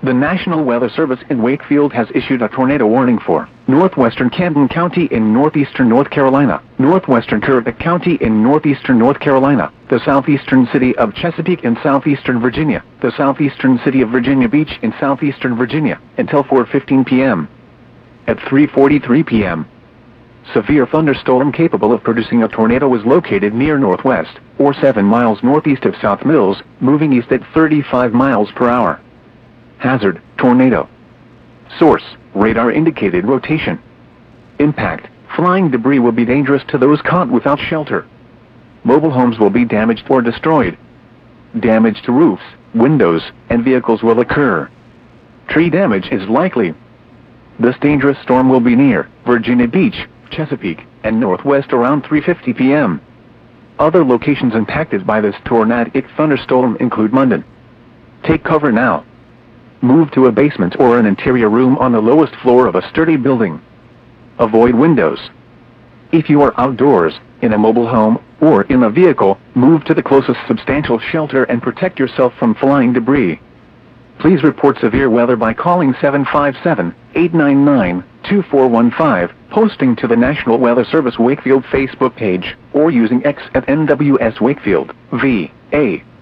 The National Weather Service in Wakefield has issued a tornado warning for northwestern Camden County in northeastern North Carolina, northwestern Kerr County in northeastern North Carolina, the southeastern city of Chesapeake in southeastern Virginia, the southeastern city of Virginia Beach in southeastern Virginia, until 4:15 p.m. At 3:43 p.m., severe thunderstorm capable of producing a tornado was located near northwest, or 7 miles northeast of South Mills, moving east at 35 miles per hour. Hazard, tornado. Source, radar indicated rotation. Impact, flying debris will be dangerous to those caught without shelter. Mobile homes will be damaged or destroyed. Damage to roofs, windows, and vehicles will occur. Tree damage is likely. This dangerous storm will be near Virginia Beach, Chesapeake, and northwest around 3:50 p.m. Other locations impacted by this tornadic thunderstorm include London. Take cover now. Move to a basement or an interior room on the lowest floor of a sturdy building. Avoid windows. If you are outdoors, in a mobile home, or in a vehicle, move to the closest substantial shelter and protect yourself from flying debris. Please report severe weather by calling 757-899-2415, posting to the National Weather Service Wakefield Facebook page, or using X at NWS Wakefield, VA.